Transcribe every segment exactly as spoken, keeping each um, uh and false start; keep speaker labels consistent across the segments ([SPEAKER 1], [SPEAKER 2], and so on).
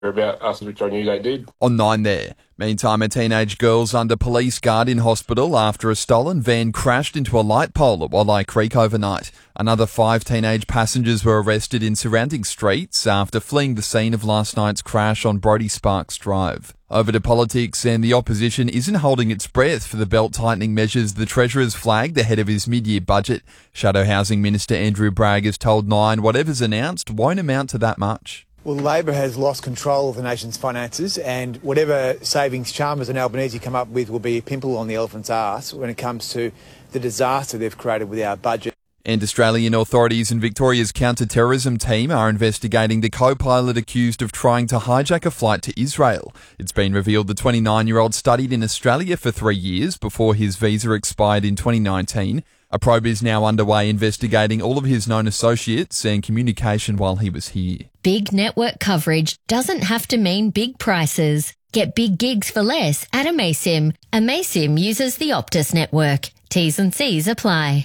[SPEAKER 1] about us, which I knew they did.
[SPEAKER 2] On nine there. Meantime, a teenage girl's under police guard in hospital after a stolen van crashed into a light pole at Walleye Creek overnight. Another five teenage passengers were arrested in surrounding streets after fleeing the scene of last night's crash on Brodie Sparks Drive. Over to politics, and the opposition isn't holding its breath for the belt-tightening measures the Treasurer's flagged ahead of his mid-year budget. Shadow Housing Minister Andrew Bragg has told Nine whatever's announced won't amount to that much.
[SPEAKER 3] Well, Labor has lost control of the nation's finances, and whatever savings Chalmers and Albanese come up with will be a pimple on the elephant's arse when it comes to the disaster they've created with our budget.
[SPEAKER 2] And Australian authorities and Victoria's counter-terrorism team are investigating the co-pilot accused of trying to hijack a flight to Israel. It's been revealed the twenty-nine-year-old studied in Australia for three years before his visa expired in twenty nineteen. A probe is now underway investigating all of his known associates and communication while he was here.
[SPEAKER 4] Big network coverage doesn't have to mean big prices. Get big gigs for less at Amaysim. Amaysim uses the Optus network. T's and C's apply.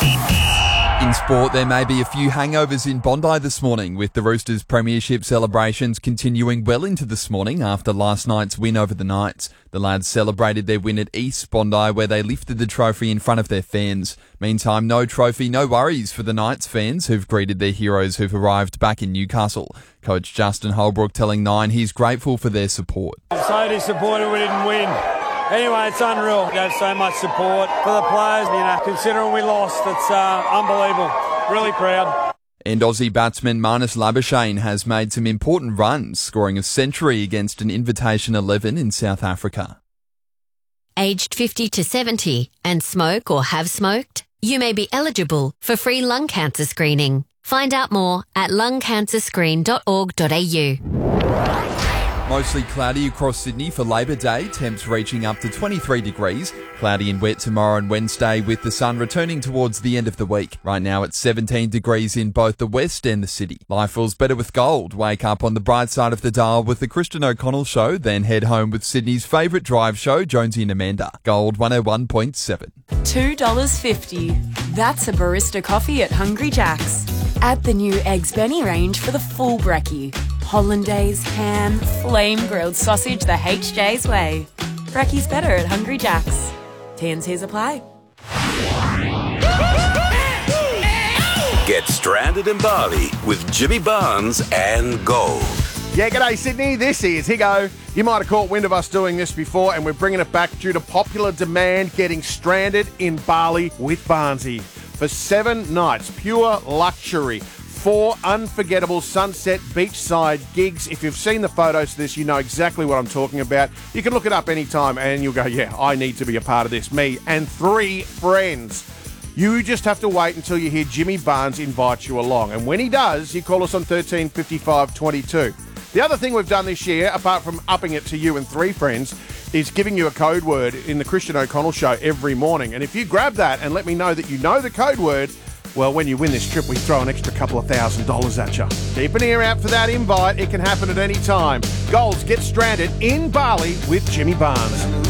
[SPEAKER 2] In sport, there may be a few hangovers in Bondi this morning, with the Roosters' premiership celebrations continuing well into this morning after last night's win over the Knights. The lads celebrated their win at East Bondi, where they lifted the trophy in front of their fans. Meantime, no trophy, no worries for the Knights fans who've greeted their heroes who've arrived back in Newcastle. Coach Justin Holbrook telling Nine he's grateful for their support.
[SPEAKER 5] I'm so disappointed we didn't win. Anyway, it's unreal. We have so much support for the players. You know, considering we lost, it's uh, unbelievable. Really proud.
[SPEAKER 2] And Aussie batsman Marnus Labuschagne has made some important runs, scoring a century against an Invitation eleven in South Africa.
[SPEAKER 4] Aged fifty to seventy and smoke or have smoked? You may be eligible for free lung cancer screening. Find out more at lung cancer screen dot org dot a u.
[SPEAKER 2] Mostly cloudy across Sydney for Labor Day, temps reaching up to twenty-three degrees. Cloudy and wet tomorrow and Wednesday with the sun returning towards the end of the week. Right now it's seventeen degrees in both the west and the city. Life feels better with gold. Wake up on the bright side of the dial with the Christian O'Connell Show, then head home with Sydney's favourite drive show, Jonesy and Amanda. Gold one oh one point seven.
[SPEAKER 6] two dollars fifty. That's a barista coffee at Hungry Jack's. Add the new Eggs Benny range for the full brekkie. Hollandaise, ham, flame-grilled sausage the H J's way. Brekkie's better at Hungry Jack's. T and C's apply.
[SPEAKER 7] Get stranded in Bali with Jimmy Barnes and Gold.
[SPEAKER 8] Yeah, g'day Sydney, this is Higo. You might have caught wind of us doing this before, and we're bringing it back due to popular demand, getting stranded in Bali with Barnesy. For seven nights, pure luxury. Four unforgettable sunset beachside gigs. If you've seen the photos of this, you know exactly what I'm talking about. You can look it up anytime and you'll go, yeah, I need to be a part of this. Me and three friends. You just have to wait until you hear Jimmy Barnes invite you along. And when he does, you call us on thirteen fifty-five twenty-two. The other thing we've done this year, apart from upping it to you and three friends, is giving you a code word in the Christian O'Connell Show every morning. And if you grab that and let me know that you know the code word, well, when you win this trip, we throw an extra couple of thousand dollars at you. Keep an ear out for that invite. It can happen at any time. Goals get stranded in Bali with Jimmy Barnes.